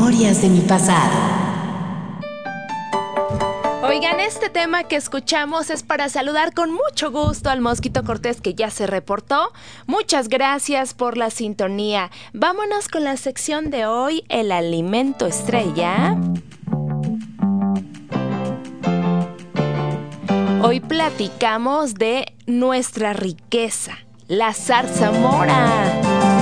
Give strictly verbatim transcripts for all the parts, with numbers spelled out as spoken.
memorias de mi pasado. Oigan, este tema que escuchamos es para saludar con mucho gusto al Mosquito Cortés, que ya se reportó. Muchas gracias por la sintonía. Vámonos con la sección de hoy, el alimento estrella. Hoy platicamos de nuestra riqueza, la zarzamora.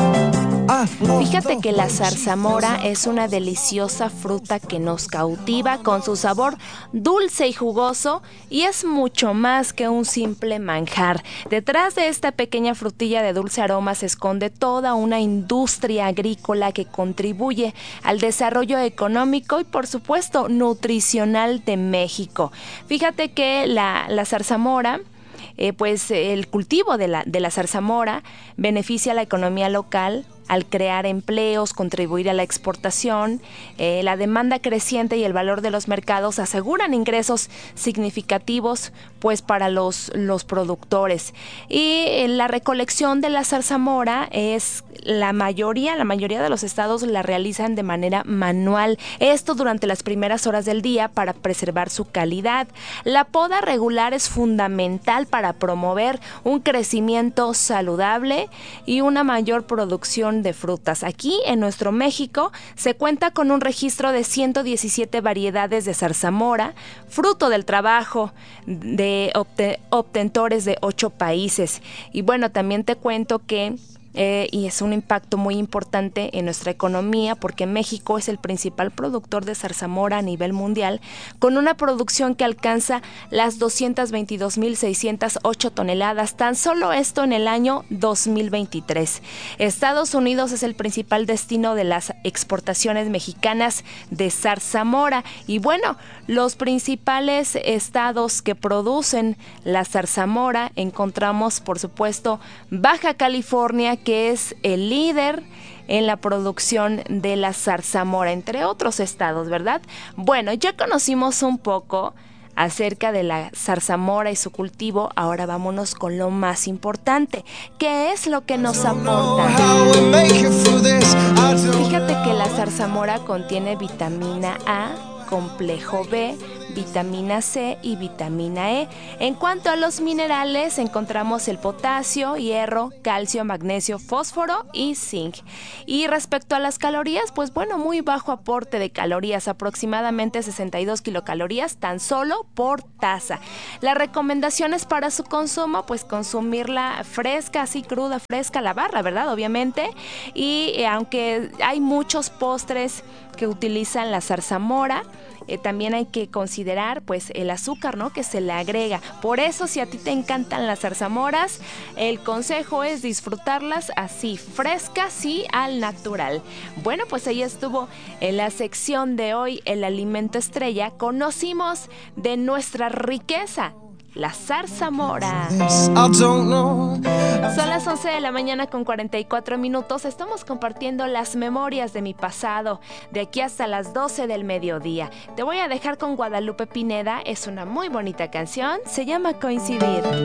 Fíjate que la zarzamora es una deliciosa fruta que nos cautiva con su sabor dulce y jugoso, y es mucho más que un simple manjar. Detrás de esta pequeña frutilla de dulce aroma se esconde toda una industria agrícola que contribuye al desarrollo económico y, por supuesto, nutricional de México. Fíjate que la, la zarzamora... Eh, pues el cultivo de la, de la zarzamora beneficia a la economía local al crear empleos, contribuir a la exportación. Eh, la demanda creciente y el valor de los mercados aseguran ingresos significativos pues para los, los productores. Y eh, la recolección de la zarzamora es la mayoría, la mayoría de los estados la realizan de manera manual. Esto durante las primeras horas del día para preservar su calidad. La poda regular es fundamental para promover un crecimiento saludable y una mayor producción de frutas. Aquí en nuestro México se cuenta con un registro de ciento diecisiete variedades de zarzamora, fruto del trabajo de obte- obtentores de ocho países. Y bueno, también te cuento que Eh, y es un impacto muy importante en nuestra economía, porque México es el principal productor de zarzamora a nivel mundial, con una producción que alcanza las doscientas veintidós mil seiscientas ocho toneladas, tan solo esto en el año dos mil veintitrés. Estados Unidos es el principal destino de las exportaciones mexicanas de zarzamora, y bueno, los principales estados que producen la zarzamora encontramos, por supuesto, Baja California, que es el líder en la producción de la zarzamora, entre otros estados, ¿verdad? Bueno, ya conocimos un poco acerca de la zarzamora y su cultivo. Ahora vámonos con lo más importante. ¿Qué es lo que nos aporta? Fíjate que la zarzamora contiene vitamina A, complejo B, vitamina C y vitamina E. En cuanto a los minerales, encontramos el potasio, hierro, calcio, magnesio, fósforo y zinc. Y respecto a las calorías, pues bueno, muy bajo aporte de calorías, aproximadamente sesenta y dos kilocalorías tan solo por taza. Las recomendaciones para su consumo, pues consumirla fresca, así cruda, fresca, la barra, ¿verdad? Obviamente. Y eh, aunque hay muchos postres que utilizan la zarzamora, Eh, también hay que considerar pues el azúcar, ¿no?, que se le agrega. Por eso, si a ti te encantan las zarzamoras, el consejo es disfrutarlas así, frescas y al natural. Bueno, pues ahí estuvo en la sección de hoy, el alimento estrella. Conocimos de nuestra riqueza, la zarzamora. Son las once de la mañana con cuarenta y cuatro minutos. Estamos compartiendo las memorias de mi pasado, de aquí hasta las doce del mediodía. Te voy a dejar con Guadalupe Pineda. Es una muy bonita canción. Se llama Coincidir.